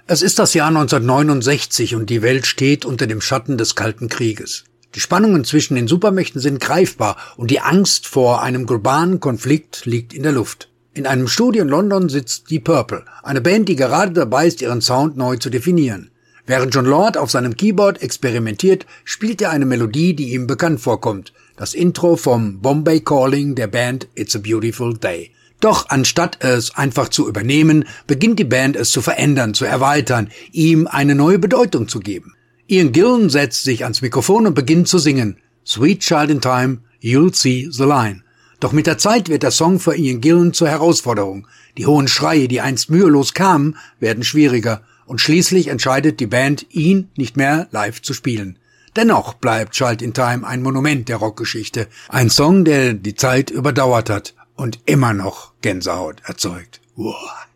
Es ist das Jahr 1969 und die Welt steht unter dem Schatten des Kalten Krieges. Die Spannungen zwischen den Supermächten sind greifbar und die Angst vor einem globalen Konflikt liegt in der Luft. In einem Studio in London sitzt Deep Purple, eine Band, die gerade dabei ist, ihren Sound neu zu definieren. Während Jon Lord auf seinem Keyboard experimentiert, spielt er eine Melodie, die ihm bekannt vorkommt. Das Intro vom Bombay Calling der Band It's a Beautiful Day. Doch anstatt es einfach zu übernehmen, beginnt die Band es zu verändern, zu erweitern, ihm eine neue Bedeutung zu geben. Ian Gillan setzt sich ans Mikrofon und beginnt zu singen. Sweet Child in Time, You'll See the Line. Doch mit der Zeit wird der Song für Ian Gillan zur Herausforderung. Die hohen Schreie, die einst mühelos kamen, werden schwieriger und schließlich entscheidet die Band, ihn nicht mehr live zu spielen. Dennoch bleibt Child in Time ein Monument der Rockgeschichte, ein Song, der die Zeit überdauert hat und immer noch Gänsehaut erzeugt. Wow.